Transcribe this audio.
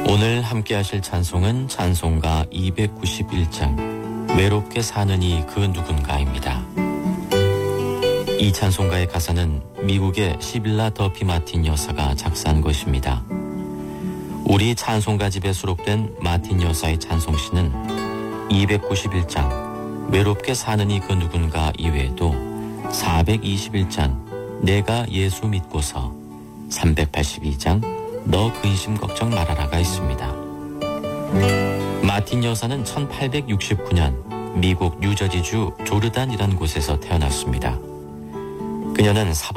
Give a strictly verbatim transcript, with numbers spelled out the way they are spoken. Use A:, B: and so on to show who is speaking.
A: 오늘 함께 하실 찬송은 찬송가 이백구십일 장 외롭게 사느니 그 누군가입니다. 이 찬송가의 가사는 미국의 시빌라 더피 마틴 여사가 작사한 것입니다. 우리 찬송가집에 수록된 마틴 여사의 찬송시는 이백구십일 장 외롭게 사느니 그 누군가 이외에도 사백이십일 장 내가 예수 믿고서, 삼백팔십이 장 너 근심 걱정 말아라가 있습니다. 마틴 여사는 천팔백육십구 년 미국 뉴저지주 조르단이란 곳에서 태어났습니다. 그녀는